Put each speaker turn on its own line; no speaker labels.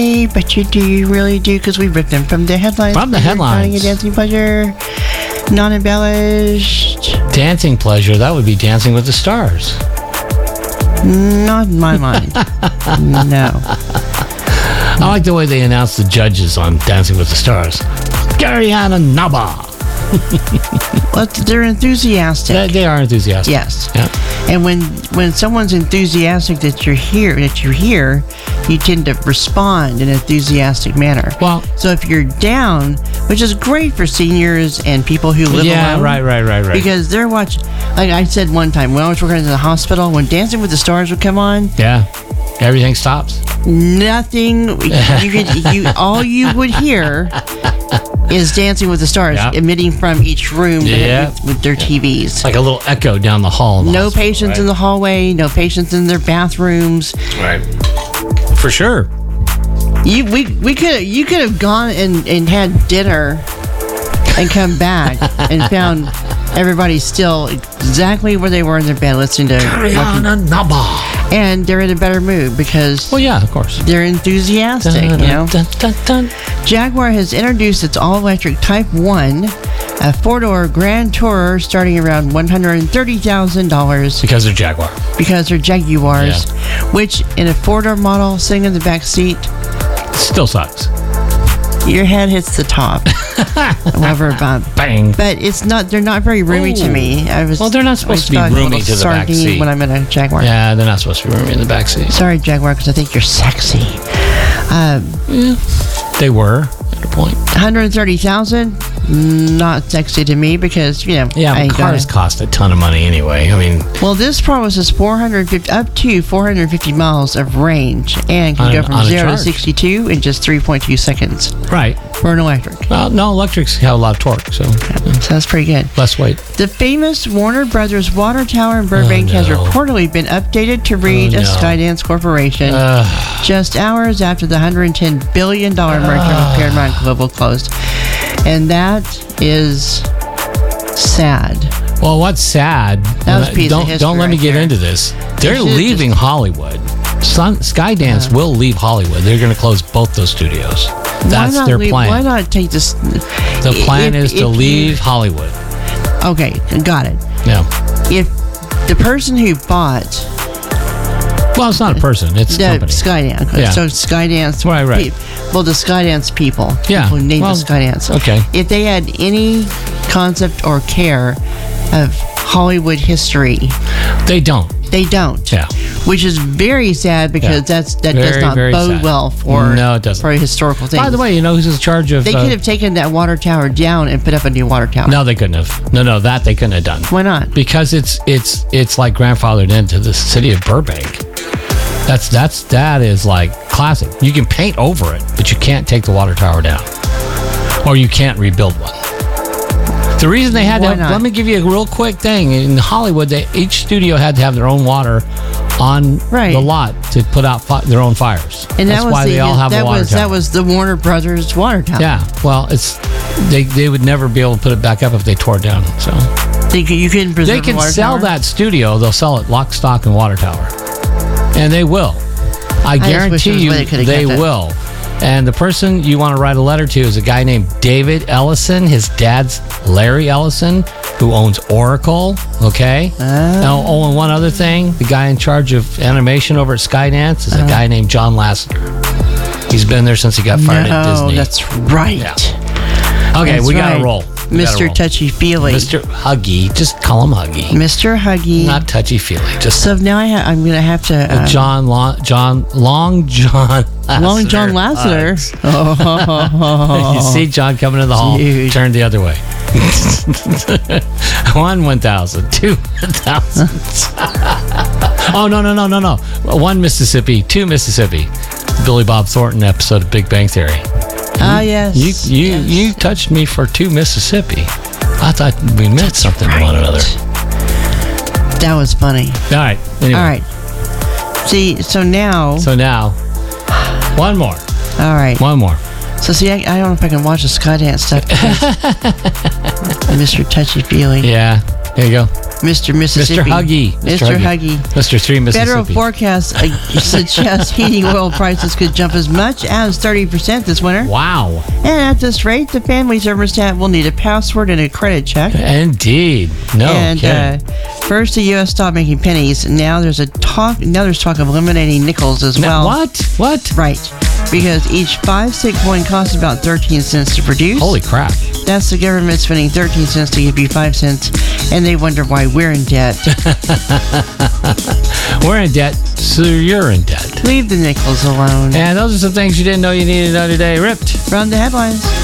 But you really do, because we ripped them from the headlines.
From the
Pleasure,
headlines.
Finding a dancing pleasure, non-embellished.
Dancing pleasure, that would be Dancing with the Stars.
Not in my mind. No.
I like the way they announced the judges on Dancing with the Stars. Gariana Naba.
Well, they're enthusiastic.
They are enthusiastic.
Yes.
Yeah.
And when someone's enthusiastic that you hear, you tend to respond in an enthusiastic manner.
Well,
so if you're down, which is great for seniors and people who live alone.
Right.
Because they're watching, like I said one time, when I was working in the hospital, when Dancing with the Stars would come on.
Yeah. Everything stops.
Nothing. All you would hear is Dancing with the Stars emitting from each room with their TVs.
Like a little echo down the hall.
No patients in the hallway. No patients in their bathrooms.
Right. For sure.
You could have gone and had dinner and come back and found everybody still exactly where they were in their bed listening to
Gariana Naba.
And they're in a better mood because
of course
they're enthusiastic. Jaguar has introduced its all-electric Type 1, a four-door Grand Tourer starting around $130,000
because they're Jaguar.
Because they're Jaguars, which in a four-door model sitting in the back seat
still sucks.
Your head hits the top. However, about
bang.
But it's not. They're not very roomy to me.
They're not supposed to be roomy to the back seat
when I'm in a Jaguar.
Yeah, they're not supposed to be roomy in the back seat.
Sorry, Jaguar, because I think you're sexy.
They were at a point.
$130,000, not sexy to me because
cars cost a ton of money anyway. I mean,
well, this promises up to 450 miles of range and can go from 0 to 62 in just 3.2 seconds.
Right.
For an electric.
Well, no, electrics have a lot of torque, so
that's pretty good.
Less weight.
The famous Warner Brothers water tower in Burbank has reportedly been updated to read a Skydance Corporation just hours after the $110 billion merger with Paramount Global closed. And that is sad.
Well, what's sad? Don't let me get into this. They're leaving Hollywood. Skydance will leave Hollywood. They're going to close both those studios. That's their plan.
Why not take this?
The plan is to leave Hollywood.
Okay, got it.
Yeah.
If the person who bought...
Well, it's not a person. It's a company.
Skydance.
Yeah.
So Skydance...
Right.
Well, the Skydance people.
Yeah.
People who named the Skydance.
Okay.
If they had any concept or care of Hollywood history...
They don't.
They don't.
Yeah.
Which is very sad because that does not bode
sad.
well for historical things.
By the way, who's in charge of...
They could have taken that water tower down and put up a new water tower.
No, they couldn't have. No, that they couldn't have done.
Why not?
Because it's like grandfathered into the city of Burbank. That is like classic. You can paint over it, but you can't take the water tower down. Or you can't rebuild one. The reason they had let me give you a real quick thing. In Hollywood, each studio had to have their own water on the lot to put out their own fires.
And
that's why they all have a water tower.
That was the Warner Brothers water tower.
Yeah, well, they would never be able to put it back up if they tore it down. So
you couldn't preserve
they can sell that studio. They'll sell it lock, stock, and water tower, and they will. I guarantee you, they will. And the person you want to write a letter to is a guy named David Ellison. His dad's Larry Ellison, who owns Oracle. Okay. Now, and one other thing, the guy in charge of animation over at Skydance is a guy named John Lasseter. He's been there since he got fired at Disney.
That's right.
Yeah. Okay, we got to roll.
Mr. Touchy-Feely.
Mr. Huggy. Just call him Huggy.
Mr. Huggy.
Not touchy-feely.
So now I'm going to have to...
Long John
Lasseter.
You see John coming in the hall.
Huge.
Turn the other way. 1,000. 2,000. Oh, no. 1 Mississippi. 2 Mississippi. Billy Bob Thornton episode of Big Bang Theory.
Yes.
You touched me for 2 Mississippi. I thought we meant something to one another.
That was funny.
All right. Anyway.
All right. See, so now...
one more.
All right.
One more.
So see, I don't know if I can watch the Skydance stuff. Mr. Touchy-Feely.
Yeah. There you go.
Mr. Mississippi.
Mr. Huggy.
Mr. Huggy.
Mr. 3 Mississippi.
Federal forecasts suggest heating oil prices could jump as much as 30% this winter.
Wow.
And at this rate, the family thermostat will need a password and a credit check.
Indeed. No kidding.
First, the U.S. stopped making pennies. Now there's talk of eliminating nickels as well.
What?
Right. Because each 5-cent coin costs about 13 cents to produce.
Holy crap.
That's the government spending 13 cents to give you 5 cents, and they wonder why we're in debt.
We're in debt, so you're in debt.
Leave the nickels alone.
And those are some things you didn't know you needed to know today. Ripped
from the headlines.